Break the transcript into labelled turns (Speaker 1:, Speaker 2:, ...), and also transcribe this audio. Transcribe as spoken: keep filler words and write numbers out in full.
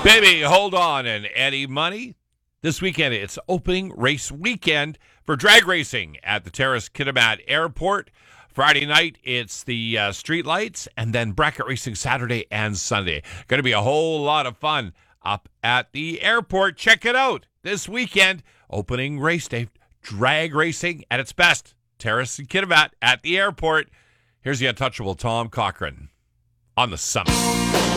Speaker 1: Baby, hold on. And Eddie Money. This weekend, it's opening race weekend for drag racing at the Terrace Kitimat Airport. Friday night, it's the uh, street lights, and then bracket racing Saturday and Sunday. Going to be a whole lot of fun up at the airport. Check it out this weekend. Opening race day, drag racing at its best. Terrace and Kitimat at the airport. Here's the untouchable Tom Cochrane on the summit.